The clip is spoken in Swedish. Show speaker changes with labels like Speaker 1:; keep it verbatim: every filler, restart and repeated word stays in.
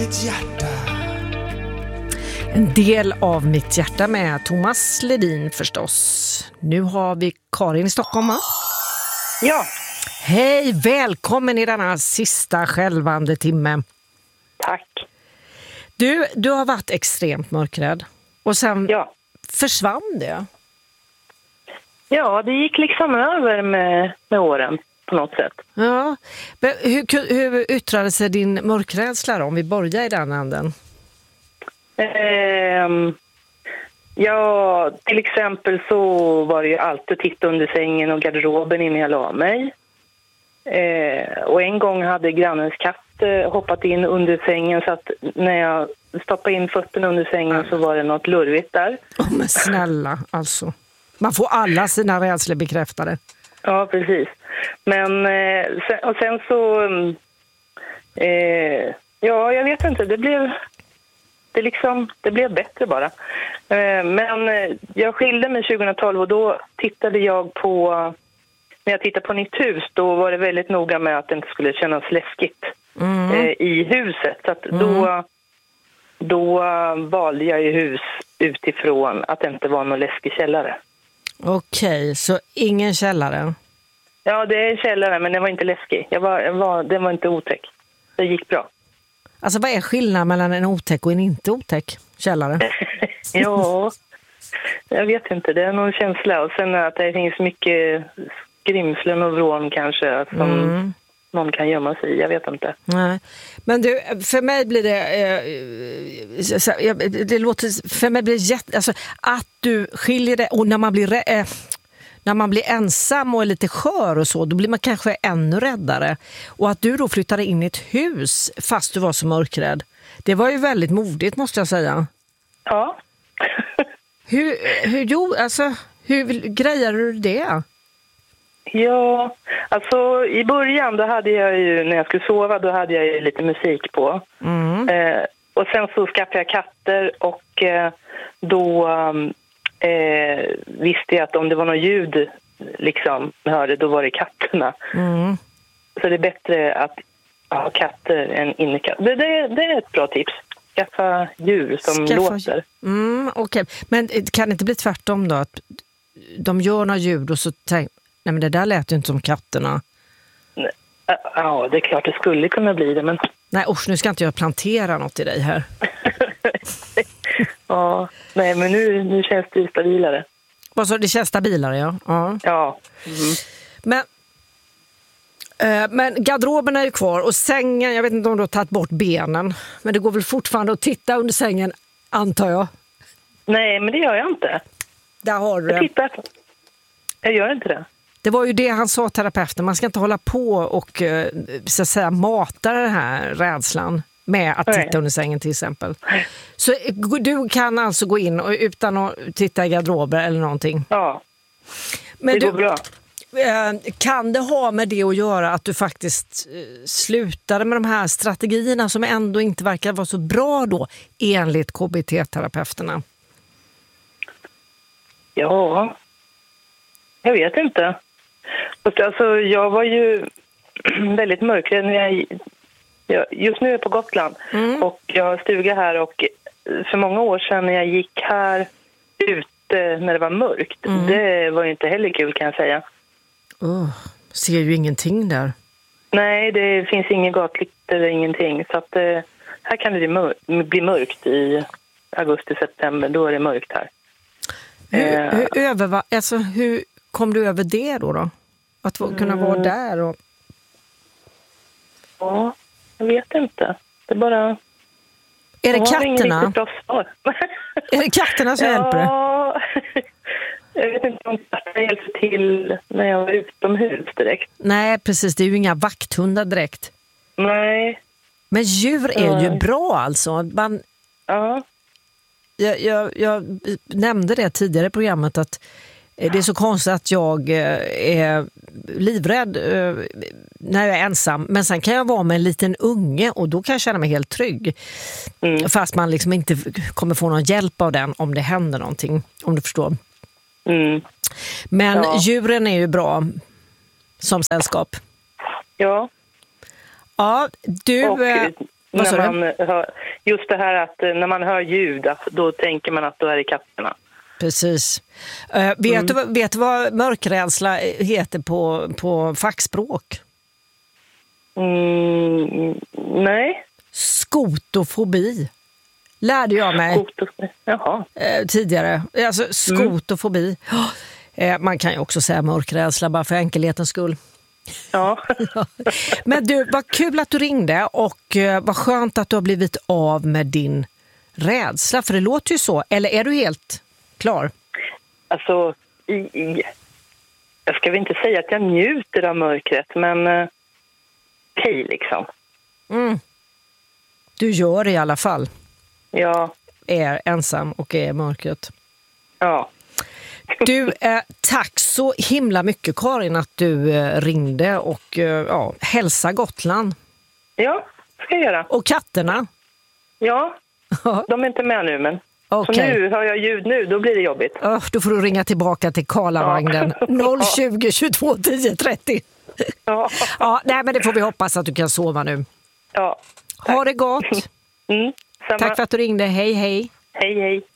Speaker 1: Mitt hjärta.
Speaker 2: En del av mitt hjärta med Thomas Ledin förstås. Nu har vi Karin i Stockholm, va?
Speaker 3: Ja.
Speaker 2: Hej, välkommen i denna sista skälvande timme.
Speaker 3: Tack.
Speaker 2: Du, du har varit extremt mörkrädd. Och sen
Speaker 3: Ja.
Speaker 2: försvann det.
Speaker 3: Ja, det gick liksom över med, med åren på något sätt.
Speaker 2: Ja. Men hur, hur yttrade sig din mörkrädsla då, om vi börjar i den änden?
Speaker 3: Ehm, ja, till exempel så var det ju alltid att titta under sängen och garderoben innan jag la mig. Ehm, och en gång hade grannens katt eh, hoppat in under sängen, så att när jag stoppade in fötterna under sängen så var det något lurvigt där.
Speaker 2: Oh, men snälla, alltså. Man får alla sina rädslor bekräftade.
Speaker 3: Ja, precis. Men eh, sen, och sen så eh, ja, jag vet inte, det blev det liksom det blev bättre bara. Eh, men eh, jag skilde mig tjugohundratolv och då tittade jag på när jag tittade på nytt hus, då var det väldigt noga med att det inte skulle kännas läskigt
Speaker 2: Mm.
Speaker 3: eh, i huset, så att
Speaker 2: Mm.
Speaker 3: då då valde jag ju hus utifrån att det inte var någon läskig källare.
Speaker 2: Okej, så ingen källare?
Speaker 3: Ja, det är källare, men det var inte läskig. Jag var, jag var, det var inte otäck. Det gick bra.
Speaker 2: Alltså vad är skillnaden mellan en otäck och en inte otäck källare?
Speaker 3: Ja, jag vet inte. Det är någon känsla. Och sen att det finns mycket skrimslen och vrån kanske som
Speaker 2: Mm.
Speaker 3: någon kan gömma sig i. Jag vet inte.
Speaker 2: Nej. Men du, för mig blir det eh, så, jag, det låter, för mig blir det jätte, alltså att du skiljer det, och när man blir eh, när man blir ensam och är lite skör och så, då blir man kanske ännu räddare. Och att du då flyttade in i ett hus fast du var så mörkrädd, det var ju väldigt modigt, måste jag säga.
Speaker 3: Ja.
Speaker 2: Hur, hur, jo, alltså, hur grejade du det?
Speaker 3: Ja, alltså i början då hade jag ju, när jag skulle sova, då hade jag ju lite musik på.
Speaker 2: Mm.
Speaker 3: Eh, och sen så skaffade jag katter och eh, då eh, visste jag att om det var något ljud liksom hörde, då var det katterna.
Speaker 2: Mm.
Speaker 3: Så det är bättre att ha katter än innekatter. Det, det, det är ett bra tips. Skaffa djur som
Speaker 2: Skaffa...
Speaker 3: låter.
Speaker 2: Mm, okej. Okay. Men kan det inte bli tvärtom då? Att de gör några ljud och så tänker nej, men det där lät ju inte som katterna.
Speaker 3: Ja, det är klart det skulle kunna bli det, men...
Speaker 2: Nej, usch, nu ska inte jag plantera något i dig här.
Speaker 3: Ja, nej, men nu, nu känns det stabilare.
Speaker 2: Vad så, det känns stabilare, ja. Ja.
Speaker 3: Ja. Mm.
Speaker 2: Men, eh, men garderoben är ju kvar och sängen, jag vet inte om du har tagit bort benen. Men det går väl fortfarande att titta under sängen, antar jag.
Speaker 3: Nej, men det gör jag inte.
Speaker 2: Där har du
Speaker 3: Jag
Speaker 2: det.
Speaker 3: tittar. Jag gör inte det.
Speaker 2: Det var ju det han sa, terapeuten. Man ska inte hålla på och eh, så att säga mata den här rädslan med att
Speaker 3: Nej.
Speaker 2: titta under sängen till exempel. Så eh, du kan alltså gå in och, utan att titta i garderober eller någonting.
Speaker 3: Ja,
Speaker 2: Men
Speaker 3: det
Speaker 2: du,
Speaker 3: går bra.
Speaker 2: eh, kan det ha med det att göra att du faktiskt eh, slutade med de här strategierna som ändå inte verkar vara så bra då enligt K B T-terapeuterna?
Speaker 3: Ja, jag vet inte. Alltså, jag var ju väldigt mörkrädd när jag, jag... Just nu är jag på Gotland
Speaker 2: Mm.
Speaker 3: och jag har stuga här, och för många år sedan när jag gick här ute när det var mörkt,
Speaker 2: Mm.
Speaker 3: det var ju inte heller kul, kan jag säga.
Speaker 2: Oh, ser ju ingenting där.
Speaker 3: Nej, det finns ingen gatlykt eller ingenting, så att eh, här kan det bli, mör- bli mörkt i augusti-september, då är det mörkt här.
Speaker 2: Hur,
Speaker 3: Eh.
Speaker 2: hur, över, alltså, hur kom du över det då? då? Att få, kunna vara
Speaker 3: Mm.
Speaker 2: där? Och...
Speaker 3: Ja, jag vet inte. Det är bara...
Speaker 2: Är det
Speaker 3: Jag har ingen
Speaker 2: katterna?
Speaker 3: riktigt bra svar.
Speaker 2: Är det katterna som hjälper dig?
Speaker 3: Ja, jag vet inte om katterna hjälper till när jag var utomhus direkt.
Speaker 2: Nej, precis. Det är ju inga vakthundar direkt.
Speaker 3: Nej.
Speaker 2: Men djur är ju
Speaker 3: Nej.
Speaker 2: bra alltså. Man,
Speaker 3: Ja.
Speaker 2: jag, jag, jag nämnde det tidigare i programmet att det är så konstigt att jag är livrädd när jag är ensam. Men sen kan jag vara med en liten unge och då kan jag känna mig helt trygg.
Speaker 3: Mm.
Speaker 2: Fast man liksom inte kommer få någon hjälp av den om det händer någonting, om du förstår.
Speaker 3: Mm.
Speaker 2: Men
Speaker 3: Ja.
Speaker 2: djuren är ju bra som sällskap.
Speaker 3: Ja.
Speaker 2: Ja, du...
Speaker 3: Och,
Speaker 2: eh, Vad sa
Speaker 3: när
Speaker 2: du?
Speaker 3: man hör, just det här att eh, när man hör ljud, att, då tänker man att då är det katterna.
Speaker 2: Precis. Uh, vet,
Speaker 3: Mm.
Speaker 2: du, vet du vad mörkrädsla heter på, på fackspråk?
Speaker 3: Mm, nej.
Speaker 2: Skotofobi. Lärde jag mig
Speaker 3: Skotor. Jaha.
Speaker 2: eh, tidigare. Alltså skotofobi. Mm. Eh, man kan ju också säga mörkrädsla bara för enkelhetens skull.
Speaker 3: Ja.
Speaker 2: Men du, vad kul att du ringde och eh, vad skönt att du har blivit av med din rädsla. För det låter ju så. Eller är du helt klar?
Speaker 3: Alltså, i, i, jag ska väl inte säga att jag njuter av mörkret, men eh, okej liksom.
Speaker 2: Mm. Du gör det i alla fall.
Speaker 3: Ja.
Speaker 2: Är ensam och är i mörkret.
Speaker 3: Ja.
Speaker 2: Du, eh, tack så himla mycket Karin att du eh, ringde och eh, ja, hälsa Gotland.
Speaker 3: Ja, ska jag göra.
Speaker 2: Och katterna.
Speaker 3: Ja, de är inte med nu, men
Speaker 2: Okay.
Speaker 3: så nu hör jag ljud nu, då blir det jobbigt.
Speaker 2: Oh, då får du ringa tillbaka till Karlavagnen.
Speaker 3: Ja.
Speaker 2: noll tjugo tjugotvå tio trettio.
Speaker 3: Ja.
Speaker 2: Ja, nej, men det får vi hoppas att du kan sova nu.
Speaker 3: Ja.
Speaker 2: Ha det gott.
Speaker 3: Mm, samma.
Speaker 2: Tack för att du ringde. Hej, hej.
Speaker 3: Hej, hej.